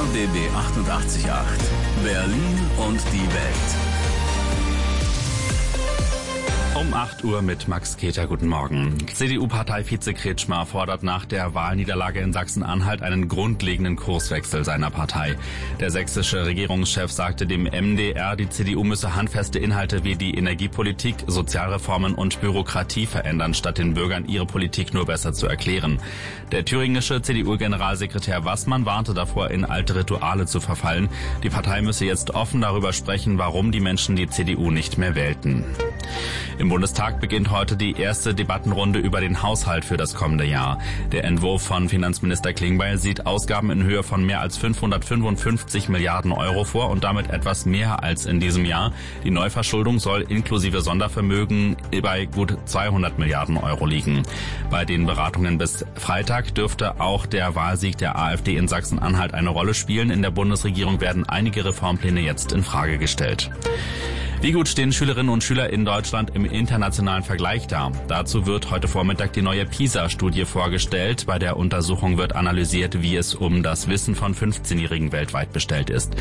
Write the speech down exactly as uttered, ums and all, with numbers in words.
B B achtundachtzig Komma acht. Berlin und die Welt. Um acht Uhr mit Max Keter, guten Morgen. C D U-Parteivize Kretschmer fordert nach der Wahlniederlage in Sachsen-Anhalt einen grundlegenden Kurswechsel seiner Partei. Der sächsische Regierungschef sagte dem M D R, die C D U müsse handfeste Inhalte wie die Energiepolitik, Sozialreformen und Bürokratie verändern, statt den Bürgern ihre Politik nur besser zu erklären. Der thüringische C D U-Generalsekretär Wassmann warnte davor, in alte Rituale zu verfallen. Die Partei müsse jetzt offen darüber sprechen, warum die Menschen die C D U nicht mehr wählten. Im Bundestag beginnt heute die erste Debattenrunde über den Haushalt für das kommende Jahr. Der Entwurf von Finanzminister Klingbeil sieht Ausgaben in Höhe von mehr als fünfhundertfünfundfünfzig Milliarden Euro vor und damit etwas mehr als in diesem Jahr. Die Neuverschuldung soll inklusive Sondervermögen bei gut zweihundert Milliarden Euro liegen. Bei den Beratungen bis Freitag dürfte auch der Wahlsieg der AfD in Sachsen-Anhalt eine Rolle spielen. In der Bundesregierung werden einige Reformpläne jetzt in Frage gestellt. Wie gut stehen Schülerinnen und Schüler in Deutschland im internationalen Vergleich da? Dazu wird heute Vormittag die neue PISA-Studie vorgestellt. Bei der Untersuchung wird analysiert, wie es um das Wissen von fünfzehnjährigen weltweit bestellt ist.